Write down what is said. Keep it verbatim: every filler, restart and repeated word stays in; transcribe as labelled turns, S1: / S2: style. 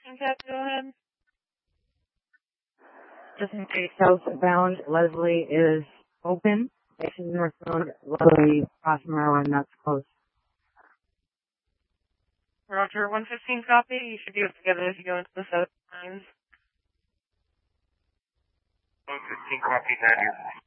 S1: fifteen copy, go ahead.
S2: Just in case southbound, Leslie is open. Station northbound, Leslie, across Maryland, that's close.
S1: Roger, one fifteen copy. You should be able to get it if you go into the south lines.
S3: one fifteen copy, that is.